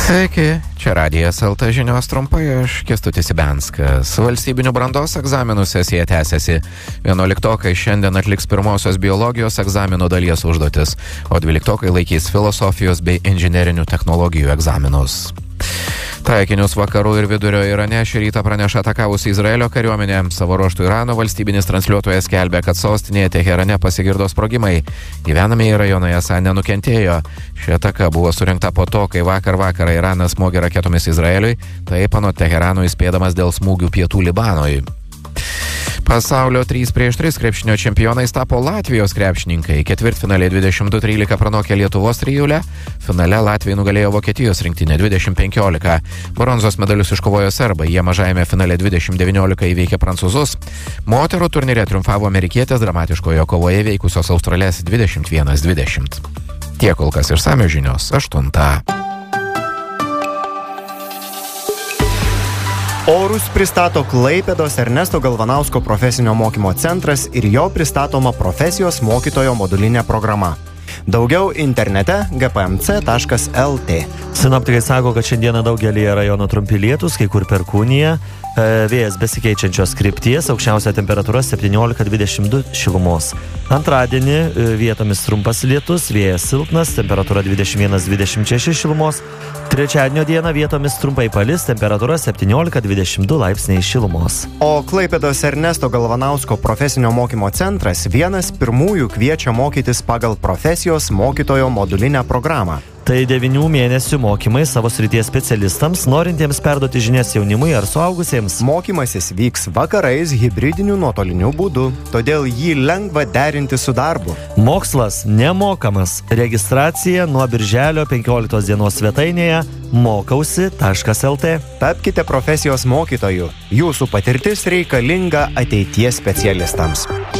Sveiki, čia Radijas LT žinios trumpai, aš Kęstutis Ibenskas. Valstybinių brandos egzaminų sesija tęsiasi. 11-okai šiandien atliks pirmosios biologijos egzaminų dalies užduotis, o 12-okai laikys filosofijos bei inžinerinių technologijų egzaminus. Taikinius vakarų ir vidurio Irane šį rytą praneša atakavusi Izraelio kariuomenė. Savo ruožtų Irano valstybinis transliuotojas skelbia, kad sostinėje Teherane pasigirdo sprogimai. Gyvenamieji rajonai esą nenukentėjo. Ši ataka buvo surinkta po to, kai vakar vakarą Iranas smogė raketomis Izraeliui, taip anot Teherano įspėdamas dėl smūgių pietų Libanui. Pasaulio 3x3 krepšinio čempionais tapo Latvijos krepšininkai. Ketvirtfinalė 22-13 pranokė Lietuvos trijulę. Finale Latvijai nugalėjo Vokietijos rinktinę 20-15. Bronzos medalius iškovojo serbai. Jie mažajame finale 20-19 įveikė prancūzus. Moterų turnyre triumfavo amerikietės dramatiškojo kovoje veikusios Australės 21-20. Tiek kol kas išsamios žinios 8. Orus pristato Klaipėdos Ernesto Galvanausko profesinio mokymo centras ir jo pristatoma profesijos mokytojo modulinė programa. Daugiau internete gpmc.lt. Sinoptikai sako, kad šiandieną daugelį rajonų trumpi lietūs, kai kur perkūnija, vėjas besikeičiančios krypties, aukščiausia temperatūra 17-22 šilumos. Antradienį vietomis trumpas lietus, vėjas silpnas, temperatūra 21-26 šilumos. Trečiadienio dieną vietomis trumpai palis, temperatūra 17-22 laipsniai šilumos. O Klaipėdos Ernesto Galvanausko profesinio mokymo centras vienas pirmųjų kviečia mokytis pagal profesijos mokytojo modulinę programą. Tai 9 mėnesių mokymai savo srities specialistams, norintiems perduoti žinias jaunimui ar suaugusiems. Mokymasis vyks vakarais hibridiniu nuotoliniu būdu, todėl jį lengva derinti su darbu. Mokslas nemokamas. Registracija nuo birželio 15 dienos svetainėje mokausi.lt. Tapkite profesijos mokytoju. Jūsų patirtis reikalinga ateities specialistams.